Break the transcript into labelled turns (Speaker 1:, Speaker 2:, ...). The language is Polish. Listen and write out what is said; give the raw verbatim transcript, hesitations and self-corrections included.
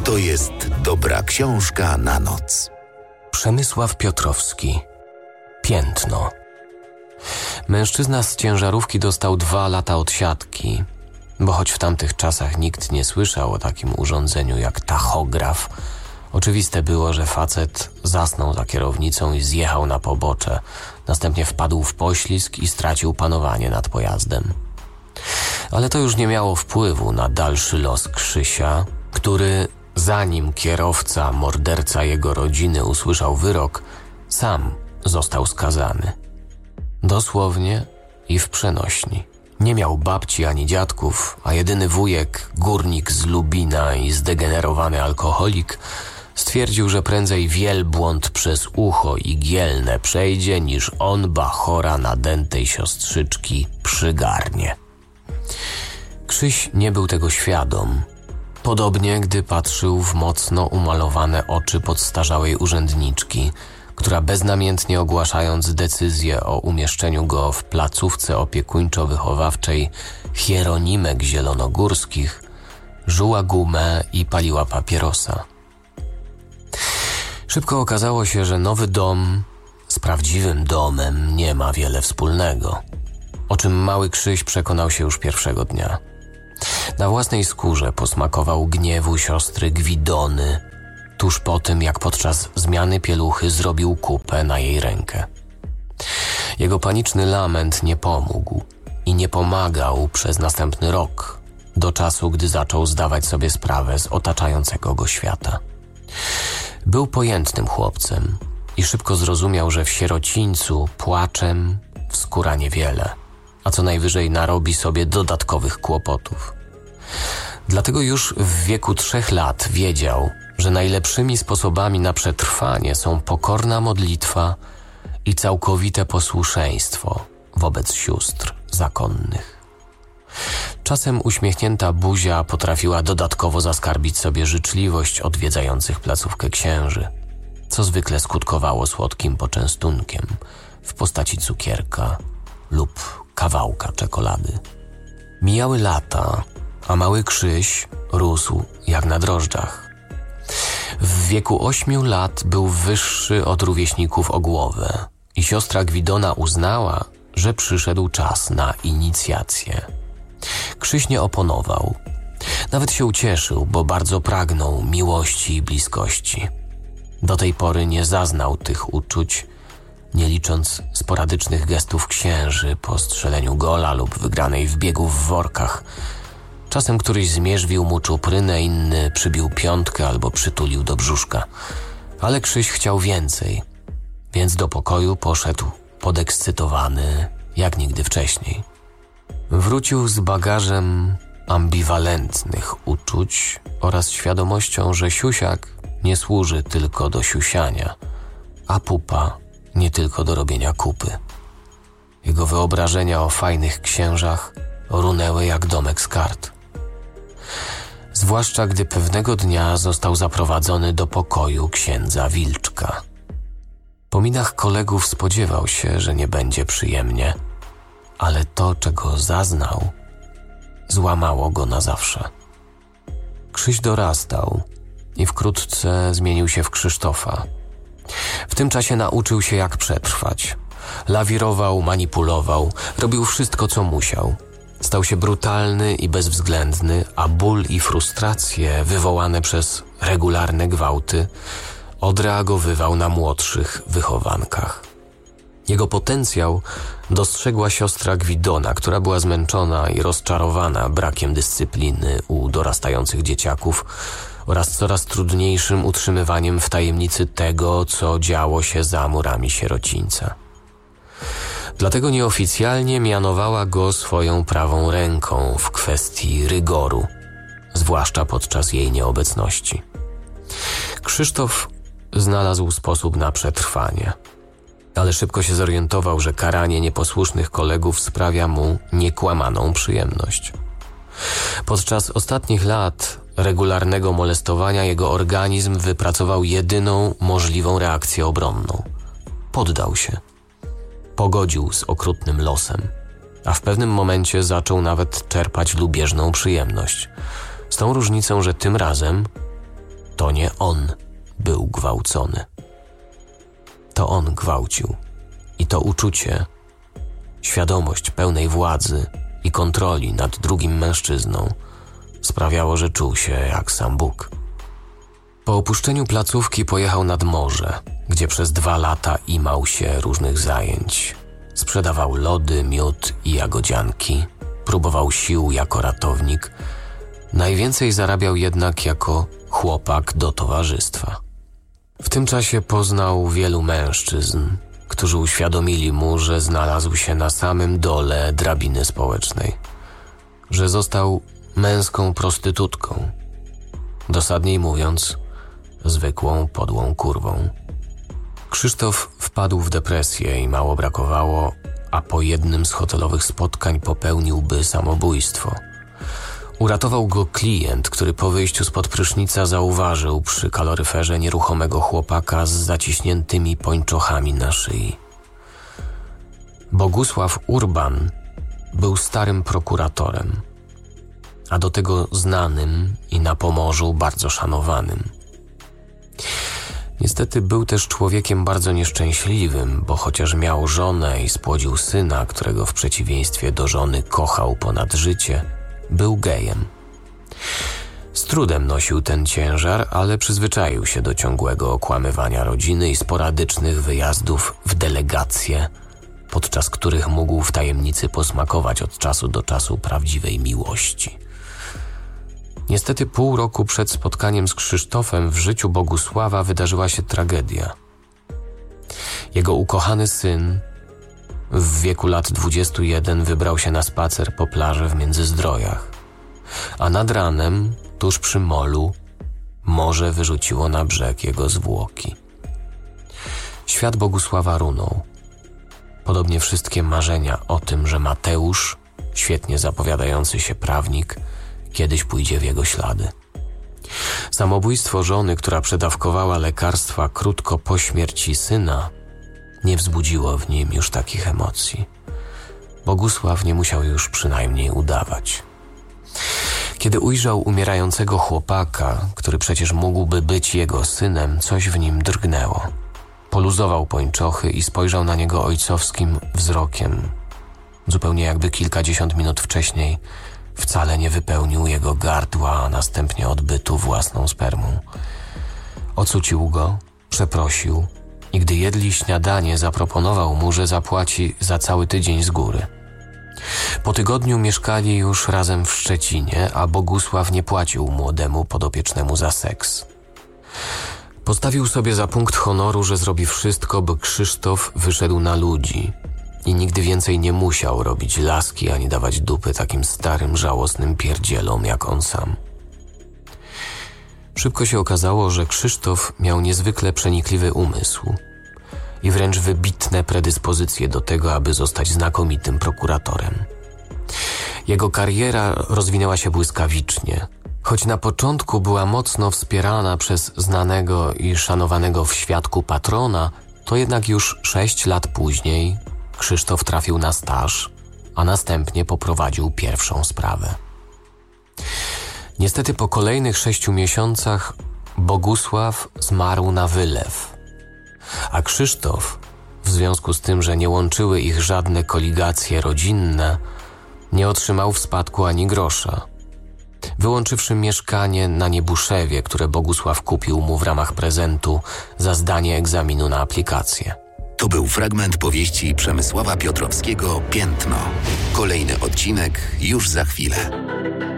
Speaker 1: to jest dobra książka na noc.
Speaker 2: Przemysław Piotrowski. Piętno. Mężczyzna z ciężarówki dostał dwa lata odsiadki, bo choć w tamtych czasach nikt nie słyszał o takim urządzeniu jak tachograf, oczywiste było, że facet zasnął za kierownicą i zjechał na pobocze. Następnie wpadł w poślizg i stracił panowanie nad pojazdem. Ale to już nie miało wpływu na dalszy los Krzysia, który, zanim kierowca, morderca jego rodziny usłyszał wyrok, sam został skazany. Dosłownie i w przenośni. Nie miał babci ani dziadków, a jedyny wujek, górnik z Lubina i zdegenerowany alkoholik, stwierdził, że prędzej wielbłąd przez ucho igielne przejdzie, niż on bachora nadętej siostrzyczki przygarnie. Krzyś nie był tego świadom. Podobnie, gdy patrzył w mocno umalowane oczy podstarzałej urzędniczki, która beznamiętnie ogłaszając decyzję o umieszczeniu go w placówce opiekuńczo-wychowawczej Hieronimek Zielonogórskich, żuła gumę i paliła papierosa. Szybko okazało się, że nowy dom z prawdziwym domem nie ma wiele wspólnego, o czym mały Krzyś przekonał się już pierwszego dnia. Na własnej skórze posmakował gniewu siostry Gwidony, tuż po tym, jak podczas zmiany pieluchy zrobił kupę na jej rękę. Jego paniczny lament nie pomógł i nie pomagał przez następny rok, do czasu, gdy zaczął zdawać sobie sprawę z otaczającego go świata. Był pojętnym chłopcem i szybko zrozumiał, że w sierocińcu płaczem wskóra niewiele, a co najwyżej narobi sobie dodatkowych kłopotów. Dlatego już w wieku trzech lat wiedział, że najlepszymi sposobami na przetrwanie są pokorna modlitwa i całkowite posłuszeństwo wobec sióstr zakonnych. Czasem uśmiechnięta buzia potrafiła dodatkowo zaskarbić sobie życzliwość odwiedzających placówkę księży, co zwykle skutkowało słodkim poczęstunkiem w postaci cukierka lub kawałka czekolady. Mijały lata, a mały Krzyś rósł jak na drożdżach. W wieku ośmiu lat był wyższy od rówieśników o głowę i siostra Gwidona uznała, że przyszedł czas na inicjację. Krzyś nie oponował. Nawet się ucieszył, bo bardzo pragnął miłości i bliskości. Do tej pory nie zaznał tych uczuć, nie licząc sporadycznych gestów księży po strzeleniu gola lub wygranej w biegu w workach. Czasem któryś zmierzwił mu czuprynę, inny przybił piątkę albo przytulił do brzuszka. Ale Krzyś chciał więcej, więc do pokoju poszedł podekscytowany jak nigdy wcześniej. Wrócił z bagażem ambiwalentnych uczuć oraz świadomością, że siusiak nie służy tylko do siusiania, a pupa nie tylko do robienia kupy. Jego wyobrażenia o fajnych księżach runęły jak domek z kart. Zwłaszcza gdy pewnego dnia został zaprowadzony do pokoju księdza Wilczka. Po minach kolegów spodziewał się, że nie będzie przyjemnie, ale to, czego zaznał, złamało go na zawsze. Krzyś dorastał i wkrótce zmienił się w Krzysztofa. W tym czasie nauczył się, jak przetrwać. Lawirował, manipulował, robił wszystko, co musiał. Stał się brutalny i bezwzględny, a ból i frustracje wywołane przez regularne gwałty odreagowywał na młodszych wychowankach. Jego potencjał dostrzegła siostra Gwidona, która była zmęczona i rozczarowana brakiem dyscypliny u dorastających dzieciaków oraz coraz trudniejszym utrzymywaniem w tajemnicy tego, co działo się za murami sierocińca. Dlatego nieoficjalnie mianowała go swoją prawą ręką w kwestii rygoru, zwłaszcza podczas jej nieobecności. Krzysztof znalazł sposób na przetrwanie, ale szybko się zorientował, że karanie nieposłusznych kolegów sprawia mu niekłamaną przyjemność. Podczas ostatnich lat regularnego molestowania jego organizm wypracował jedyną możliwą reakcję obronną. Poddał się. Pogodził z okrutnym losem, a w pewnym momencie zaczął nawet czerpać lubieżną przyjemność. Z tą różnicą, że tym razem to nie on był gwałcony. To on gwałcił i to uczucie, świadomość pełnej władzy i kontroli nad drugim mężczyzną sprawiało, że czuł się jak sam Bóg. Po opuszczeniu placówki pojechał nad morze, gdzie przez dwa lata imał się różnych zajęć. Sprzedawał lody, miód i jagodzianki, próbował sił jako ratownik. Najwięcej zarabiał jednak jako chłopak do towarzystwa. W tym czasie poznał wielu mężczyzn, którzy uświadomili mu, że znalazł się na samym dole drabiny społecznej, że został męską prostytutką, dosadniej mówiąc, zwykłą, podłą kurwą. Krzysztof wpadł w depresję i mało brakowało, a po jednym z hotelowych spotkań popełniłby samobójstwo. Uratował go klient, który po wyjściu spod prysznica zauważył przy kaloryferze nieruchomego chłopaka z zaciśniętymi pończochami na szyi. Bogusław Urban był starym prokuratorem, a do tego znanym i na Pomorzu bardzo szanowanym. Niestety był też człowiekiem bardzo nieszczęśliwym, bo chociaż miał żonę i spłodził syna, którego w przeciwieństwie do żony kochał ponad życie, był gejem. Z trudem nosił ten ciężar, ale przyzwyczaił się do ciągłego okłamywania rodziny i sporadycznych wyjazdów w delegacje, podczas których mógł w tajemnicy posmakować od czasu do czasu prawdziwej miłości. Niestety pół roku przed spotkaniem z Krzysztofem w życiu Bogusława wydarzyła się tragedia. Jego ukochany syn w wieku lat dwudziestu jeden wybrał się na spacer po plaży w Międzyzdrojach, a nad ranem, tuż przy molu, morze wyrzuciło na brzeg jego zwłoki. Świat Bogusława runął. Podobnie wszystkie marzenia o tym, że Mateusz, świetnie zapowiadający się prawnik, kiedyś pójdzie w jego ślady. Samobójstwo żony, która przedawkowała lekarstwa krótko po śmierci syna, nie wzbudziło w nim już takich emocji. Bogusław nie musiał już przynajmniej udawać. Kiedy ujrzał umierającego chłopaka, który przecież mógłby być jego synem, coś w nim drgnęło. Poluzował pończochy i spojrzał na niego ojcowskim wzrokiem, zupełnie jakby kilkadziesiąt minut wcześniej wcale nie wypełnił jego gardła, a następnie odbytu własną spermą. Ocucił go, przeprosił i gdy jedli śniadanie, zaproponował mu, że zapłaci za cały tydzień z góry. Po tygodniu mieszkali już razem w Szczecinie, a Bogusław nie płacił młodemu podopiecznemu za seks. Postawił sobie za punkt honoru, że zrobi wszystko, by Krzysztof wyszedł na ludzi i nigdy więcej nie musiał robić laski ani dawać dupy takim starym, żałosnym pierdzielom jak on sam. Szybko się okazało, że Krzysztof miał niezwykle przenikliwy umysł i wręcz wybitne predyspozycje do tego, aby zostać znakomitym prokuratorem. Jego kariera rozwinęła się błyskawicznie. Choć na początku była mocno wspierana przez znanego i szanowanego w świadku patrona, to jednak już sześć lat później Krzysztof trafił na staż, a następnie poprowadził pierwszą sprawę. Niestety po kolejnych sześciu miesiącach Bogusław zmarł na wylew, a Krzysztof, w związku z tym, że nie łączyły ich żadne koligacje rodzinne, nie otrzymał w spadku ani grosza, wyłączywszy mieszkanie na Niebuszewie, które Bogusław kupił mu w ramach prezentu za zdanie egzaminu na aplikację.
Speaker 1: To był fragment powieści Przemysława Piotrowskiego Piętno. Kolejny odcinek już za chwilę.